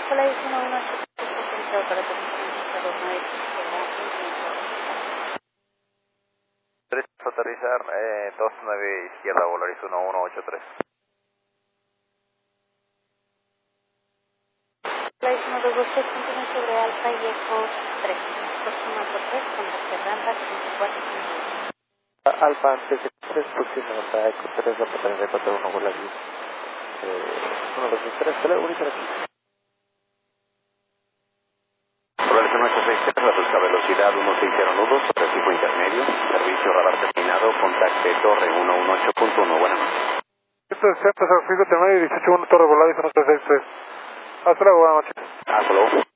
Hola, es 118 para tener 3, aterrizar, 29 izquierda, Volaris 1183. Hola, es 123, continúa sobre Alfa y Eco 3. Próxima por 3, con la Ferranda 54. Alfa antes de 3, próxima a Eco 3, Alfa 34, Volaris 123, hasta luego, bonita noche. Volaris 186, reduzca velocidad 160 nudos, recibo intermedio, servicio radar terminado, contacte torre 118.1, buenas noches. Esto es Centro San Francisco, intermedio 18.1, Torre Volaris 163. Hasta luego, buenas noches. Hasta luego.